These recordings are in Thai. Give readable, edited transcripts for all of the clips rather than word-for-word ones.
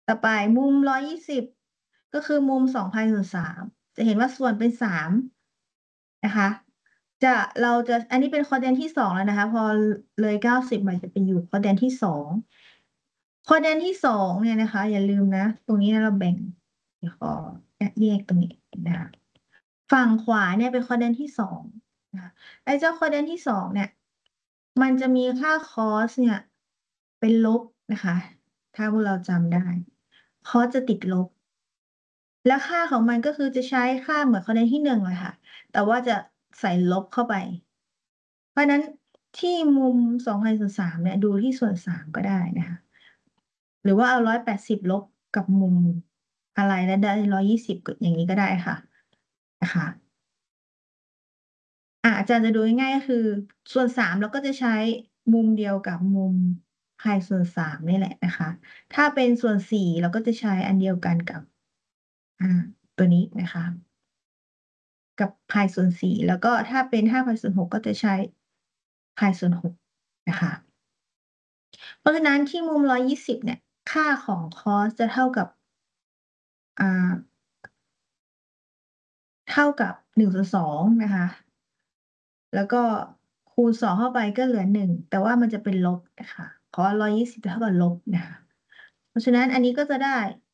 ต่อไปมุม120ก็คือมุม2,000/3จะเห็นว่าส่วนเป็น3นะคะจะเราจะอันนี้เป็นควอดแรนที่2แล้วนะคะพอเลย90มันจะเป็นอยู่ควอดแรนที่2ควอดแรนที่2เนี่ยนะคะอย่าลืมนะตรงนี้นะเราแบ่งเดี๋ยวขอแยกตรงนี้นะคะฝั่งขวาเนี่ยเป็นควอดแรนที่2นะคะไอ้เจ้าควอดแรนที่2เนี่ยมันจะมีค่าคอสเนี่ยเป็นลบนะคะถ้าพวกเราจำได้คอสจะติดลบ แล้วค่าของมันก็คือจะใช้ค่าเหมือนคะแนนที่1เลยค่ะแต่ว่าจะใส่ลบเข้าไปเพราะฉะนั้นที่มุม2,000/3เนี่ยดูที่ส่วน3ก็ได้นะคะหรือว่าเอา180ลบกับมุมอะไรแล้วได้120ก็อย่างนี้ก็ได้ค่ะนะคะอาจารย์จะดูง่ายๆก็คือส่วน3เราก็จะใช้มุมเดียวกับมุมพายส่วน3นี่แหละนะคะถ้าเป็นส่วน4เราก็จะใช้อันเดียวกันกับอ่าตัวนี้นะคะ กับพายส่วน4แล้วก็ถ้าเป็น5 พายส่วน 6ก็จะใช้พายส่วน6นะคะเพราะฉะนั้นที่มุม120เนี่ยค่าของคอสจะอ่าเท่ากับ1/2นะคะแล้วก็คูณ2เข้าไปก็เหลือ1แต่ว่ามันจะเป็นลบนะคะคอส120เท่ากับลบนะคะเพราะฉะนั้นอันนี้ก็จะได้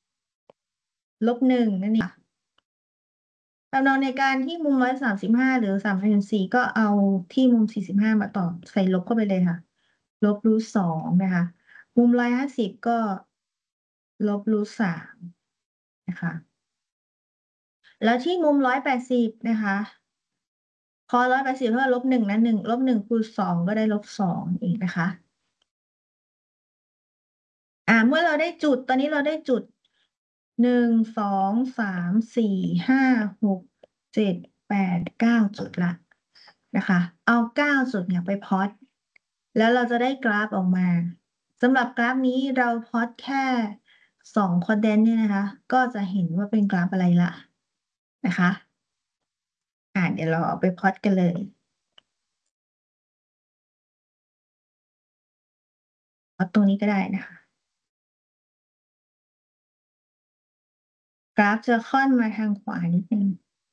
-1นั่นเองสำหรับในการที่มุม135หรือ3/4ก็เอาที่มุม45มาต่อใส่ลบเข้าไปเลยค่ะลบรูท 2นะคะมุม150ก็ลบรูท 3นะคะแล้วที่มุม180นะคะพอ180เท่ากับ-1นะ1คูณ2ก็ได้-2อีกนะคะเมื่อเราได้จุดตอนนี้เราได้จุด1 2 3 4 5 6 7 8 9จุดละนะคะเอา9 จุดเนี่ยไปพลอตแล้วเราจะได้กราฟออกมาสำหรับกราฟนี้เราพลอตแค่2 ควอดแรนต์เนี่ยนะคะก็จะเห็นว่าเป็นกราฟอะไรละนะคะเดี๋ยวเราเอาไปพลอตกันเลยพลอตตรงนี้ก็ได้นะคะกราฟจะค่อนมาทางขวานิดนึง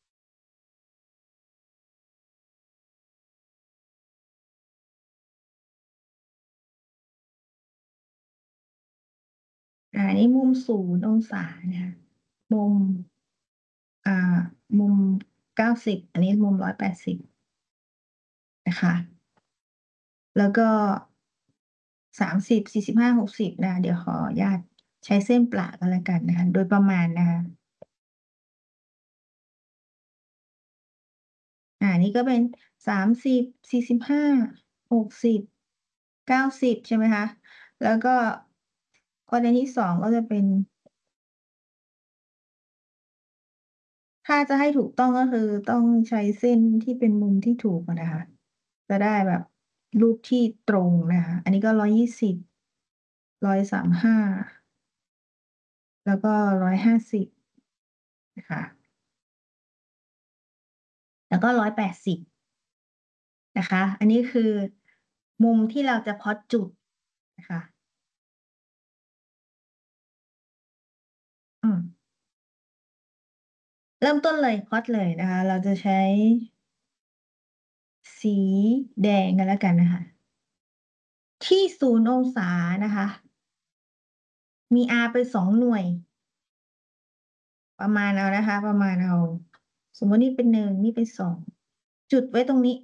อันนี้มุม0 องศานะคะมุมอ่ามุม90อันนี้มุม180นะคะแล้วก็304560นะเดี๋ยวขออนุญาตใช้เส้นประก็แล้วกันนะคะโดยประมาณนะคะนี่ก็เป็น3045 6090ใช่ไหมคะแล้วก็ข้อในที่2ก็จะเป็นถ้าจะให้ถูกต้องก็คือต้องใช้เส้นที่เป็นมุมที่ถูกอะนะคะ จะได้แบบรูปที่ตรงนะคะอันนี้ก็120135แล้วก็150นะคะแล้วก็180นะคะอันนี้คือมุมที่เราจะพล็อตจุดนะคะอืมเริ่มต้นเลยพล็อตเลยนะคะเราจะใช้สีแดงกันแล้วกันนะคะที่0 องศานะคะมี r เป็น2 หน่วยประมาณเอานะคะประมาณเอาสมมตินี่เป็น1นี่เป็น2จุดไว้ตรงนี้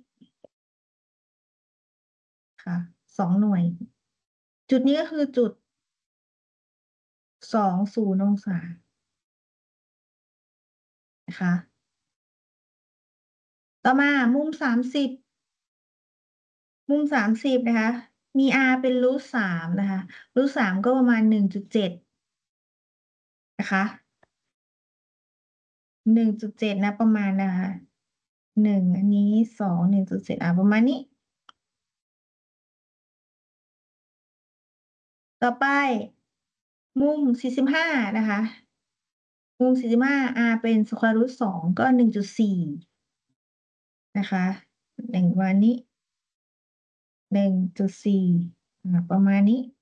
ค่ะ2 หน่วยจุดนี้ก็คือจุด20 องศานะคะต่อมามุม 30นะคะมี r เป็นรูท 3นะคะรูท 3ก็ประมาณ1.7นะคะ1.7นะประมาณนะคะ1อันนี้21.7ประมาณนี้ต่อไปมุม45นะคะมุม45 r เป็น square root 2ก็1.4นะคะ1ประมาณนี้1.4ประมาณนี้